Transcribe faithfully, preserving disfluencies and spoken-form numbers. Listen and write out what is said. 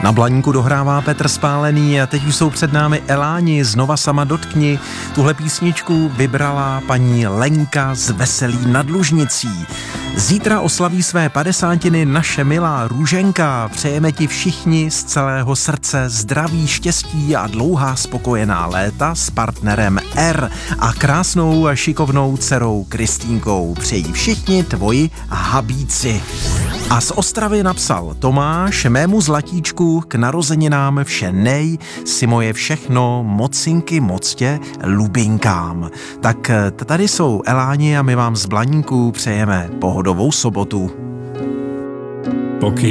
Na Blaníku dohrává Petr Spálený a teď už jsou před námi Eláni, znova sama dotkni. Tuhle písničku vybrala paní Lenka z Veselí nad Lužnicí. Zítra oslaví své padesátiny naše milá Růženka. Přejeme ti všichni z celého srdce zdraví, štěstí a dlouhá spokojená léta s partnerem R a krásnou a šikovnou dcerou Kristýnkou. Přejí všichni tvoji habíci. A z Ostravy napsal Tomáš: mému zlatíčku k narozeninám vše nej, si moje všechno, mocinky moc tě lubinkám. Tak tady jsou Eláni a my vám z Blaníku přejeme pohodovou sobotu. Poky